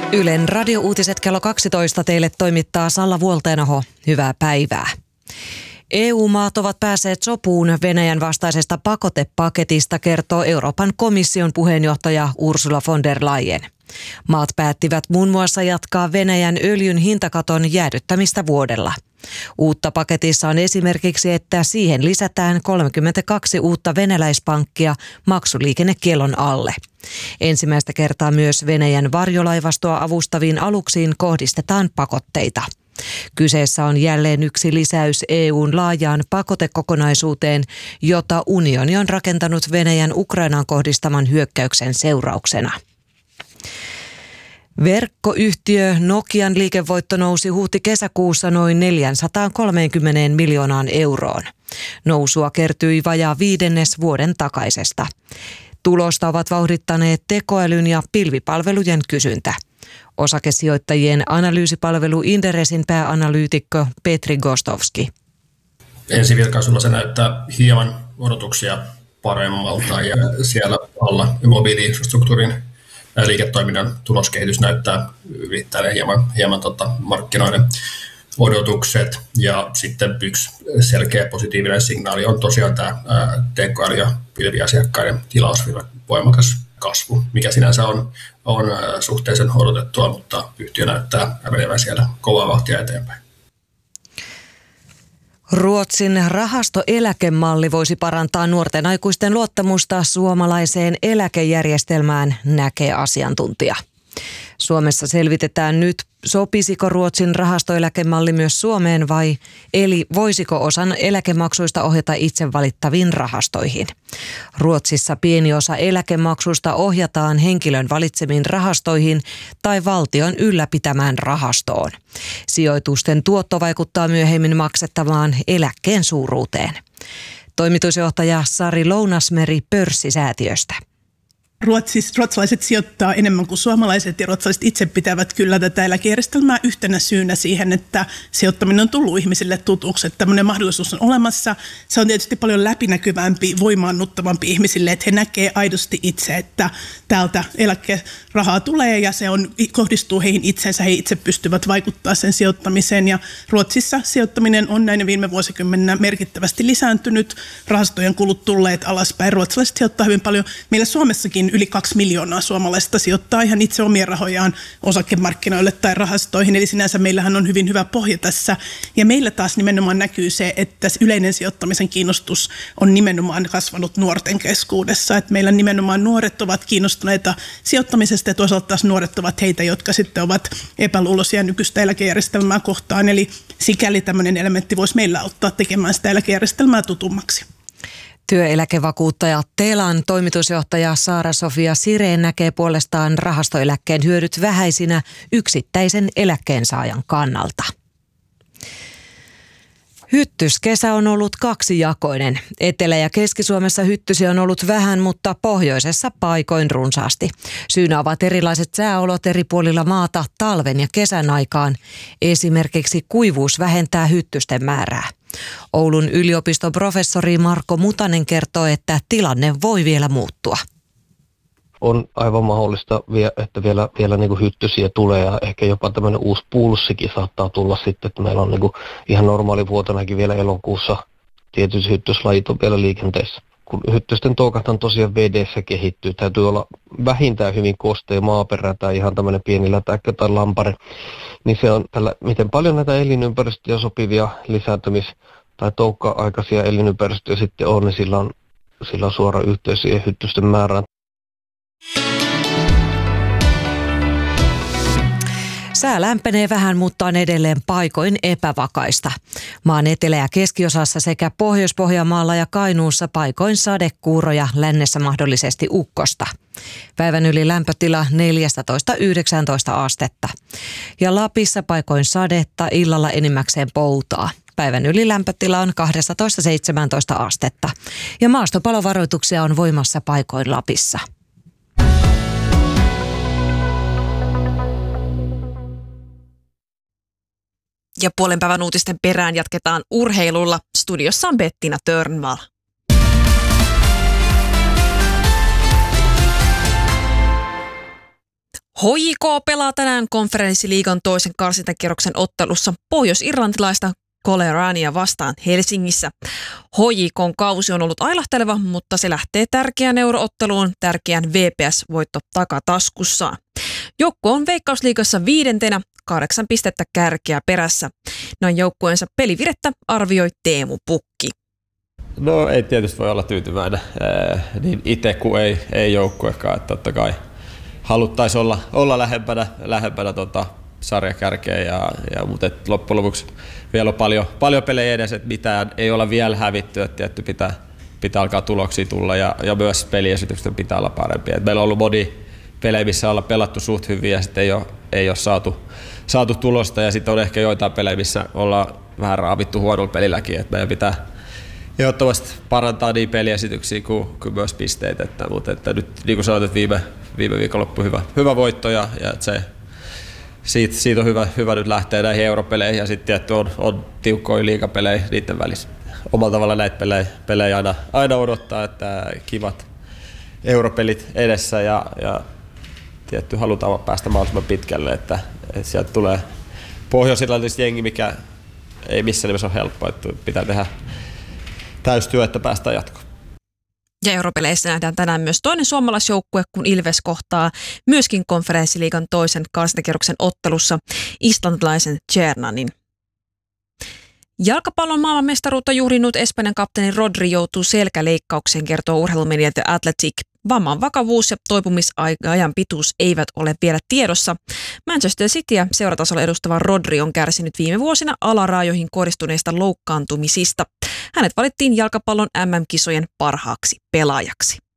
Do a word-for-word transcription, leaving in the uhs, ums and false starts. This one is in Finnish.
Ylen radiouutiset kello kaksitoista teille toimittaa Salla Vuolteenaho. Hyvää päivää. E U-maat ovat päässeet sopuun Venäjän vastaisesta pakotepaketista, kertoo Euroopan komission puheenjohtaja Ursula von der Leyen. Maat päättivät muun muassa jatkaa Venäjän öljyn hintakaton jäädyttämistä vuodella. Uutta paketissa on esimerkiksi, että siihen lisätään kolmekymmentäkaksi uutta venäläispankkia maksuliikennekiellon alle. Ensimmäistä kertaa myös Venäjän varjolaivastoa avustaviin aluksiin kohdistetaan pakotteita. Kyseessä on jälleen yksi lisäys E U:n laajaan pakotekokonaisuuteen, jota unioni on rakentanut Venäjän Ukrainaan kohdistaman hyökkäyksen seurauksena. Verkkoyhtiö Nokian liikevoitto nousi huhti-kesäkuussa noin neljäsataakolmekymmentä miljoonaan euroon. Nousua kertyi vajaa viidennes vuoden takaisesta. Tulosta ovat vauhdittaneet tekoälyn ja pilvipalvelujen kysyntä. Osakesijoittajien analyysipalvelu Inderesin pääanalyytikko Petri Gostovski. Ensivilkaisulla se näyttää hieman odotuksia paremmalta ja siellä alla mobiili-infrastruktuurin liiketoiminnan tuloskehitys näyttää ylittäneen hieman, hieman tota markkinoiden odotukset. Ja sitten yksi selkeä positiivinen signaali on tosiaan tämä tekoäly- ja pilviasiakkaiden tilausvirran voimakas kasvu, mikä sinänsä on, on suhteellisen odotettua, mutta yhtiö näyttää menevän siellä kovaa vauhtia eteenpäin. Ruotsin rahastoeläkemalli voisi parantaa nuorten aikuisten luottamusta suomalaiseen eläkejärjestelmään, näkee asiantuntija. Suomessa selvitetään nyt, sopisiko Ruotsin rahastoeläkemalli myös Suomeen vai eli voisiko osan eläkemaksuista ohjata itse valittaviin rahastoihin. Ruotsissa pieni osa eläkemaksuista ohjataan henkilön valitsemiin rahastoihin tai valtion ylläpitämään rahastoon. Sijoitusten tuotto vaikuttaa myöhemmin maksettavaan eläkkeen suuruuteen. Toimitusjohtaja Sari Lounasmeri Pörssisäätiöstä. Ruotsis, ruotsalaiset sijoittaa enemmän kuin suomalaiset ja ruotsalaiset itse pitävät kyllä tätä eläkejärjestelmää yhtenä syynä siihen, että sijoittaminen on tullut ihmisille tutuksi, että tämmöinen mahdollisuus on olemassa. Se on tietysti paljon läpinäkyvämpi, voimaannuttavampi ihmisille, että he näkee aidosti itse, että täältä eläkerahaa tulee ja se on, kohdistuu heihin itsensä, he itse pystyvät vaikuttaa sen sijoittamiseen ja Ruotsissa sijoittaminen on näin viime vuosikymmenenä merkittävästi lisääntynyt, rahastojen kulut tulleet alaspäin, ruotsalaiset sijoittaa hyvin paljon, meillä Suomessakin yli kaksi miljoonaa suomalaista sijoittaa ihan itse omia rahojaan osakemarkkinoille tai rahastoihin, eli sinänsä meillähän on hyvin hyvä pohja tässä. Ja meillä taas nimenomaan näkyy se, että yleinen sijoittamisen kiinnostus on nimenomaan kasvanut nuorten keskuudessa. Että meillä nimenomaan nuoret ovat kiinnostuneita sijoittamisesta ja toisaalta taas nuoret ovat heitä, jotka sitten ovat epäluuloisia nykyistä eläkejärjestelmää kohtaan. Eli sikäli tämmöinen elementti voisi meillä auttaa tekemään sitä eläkejärjestelmää tutummaksi. Työeläkevakuuttaja Telan toimitusjohtaja Saara-Sofia Sireen näkee puolestaan rahastoeläkkeen hyödyt vähäisinä yksittäisen eläkkeensaajan kannalta. Hyttyskesä on ollut kaksijakoinen. Etelä- ja Keski-Suomessa hyttysiä on ollut vähän, mutta pohjoisessa paikoin runsaasti. Syynä ovat erilaiset sääolot eri puolilla maata talven ja kesän aikaan. Esimerkiksi kuivuus vähentää hyttysten määrää. Oulun yliopiston professori Marko Mutanen kertoo, että tilanne voi vielä muuttua. On aivan mahdollista, että vielä, vielä niin kuin hyttysiä tulee ja ehkä jopa tämmöinen uusi pulssikin saattaa tulla sitten, että meillä on niin kuin ihan normaalivuotonakin vielä elokuussa tietyt hyttyslajit on vielä liikenteessä. Kun hyttysten toukataan tosiaan vedessä kehittyy, täytyy olla vähintään hyvin kostea maaperä tai ihan tämmöinen pieni lätäkkö tai lampare, niin se on tällä, miten paljon näitä elinympäristöjä sopivia lisääntymis- tai toukka-aikaisia elinympäristöjä sitten on, niin sillä on, sillä on suora yhteys siihen hyttysten määrään. Sää lämpenee vähän, mutta on edelleen paikoin epävakaista. Maan etelä- ja keskiosassa sekä Pohjois-Pohjanmaalla ja Kainuussa paikoin sadekuuroja, lännessä mahdollisesti ukkosta. Päivän yli lämpötila neljätoista yhdeksäntoista astetta. Ja Lapissa paikoin sadetta, illalla enimmäkseen poutaa. Päivän yli lämpötila on kaksitoista seitsemäntoista astetta. Ja maastopalovaroituksia on voimassa paikoin Lapissa. Ja puolen päivän uutisten perään jatketaan urheilulla. Studiossa on Bettina Törnvall. H J K pelaa tänään konferenssiliigan toisen karsintakierroksen ottelussa pohjois-irlantilaista Colerainea vastaan Helsingissä. H J K:n kausi on ollut ailahteleva, mutta se lähtee tärkeään eurootteluun tärkeän V P S-voitto takataskussaan. Joukko on Veikkausliigassa viidentenä, kahdeksan pistettä kärkeä perässä. Näin joukkueensa pelivirettä arvioi Teemu Pukki. No ei tietysti voi olla tyytyväinen, ee, niin itse kuin ei, ei joukkuekaan, että totta kai haluttaisiin olla, olla lähempänä, lähempänä tota sarjakärkeä, ja, ja, mutta et loppujen lopuksi vielä on paljon, paljon pelejä edessä, että mitään ei olla vielä hävitty, että tietty pitää, pitää alkaa tuloksia tulla ja, ja myös peliesitykset pitää olla parempia. Et meillä on ollut moni pelejä, missä ollaan pelattu suht hyvin ja sitten ei ole, ei ole saatu, saatu tulosta, ja sitten on ehkä joitain pelejä, missä ollaan vähän raavittu huonolla pelilläkin, että meidän pitää ehdottomasti parantaa niin peliesityksiä kuin, kuin myös pisteitä, että, mutta että nyt niin kuin sanoit, että viime, viime viikonloppu hyvä, hyvä voitto, ja, ja se, siitä, siitä on hyvä, hyvä nyt lähteä näihin europeleihin, ja sitten tietty on, on tiukkoja liigapelejä niiden välissä. Omalla tavalla näitä pelejä, pelejä aina, aina odottaa, että kivat europelit edessä, ja, ja tietty halutaan päästä mahdollisimman pitkälle, että, että sieltä tulee pohjois-irlantilaisista jengi, mikä ei missään nimessä ole helppoa, että pitää tehdä täystyö, että päästään jatkoon. Ja europeleissä nähdään tänään myös toinen suomalaisjoukkue, kun Ilves kohtaa myöskin konferenssiliigan toisen karsintakierroksen ottelussa islantilaisen Tjernanin. Jalkapallon maailmanmestaruutta juhlinut Espanjan kapteeni Rodri joutuu selkäleikkaukseen, kertoo urheilumedia The Athletic. Vamman vakavuus ja toipumisajan pituus eivät ole vielä tiedossa. Manchester Cityä seuratasolla edustava Rodri on kärsinyt viime vuosina alaraajoihin kohdistuneista loukkaantumisista. Hänet valittiin jalkapallon M M-kisojen parhaaksi pelaajaksi.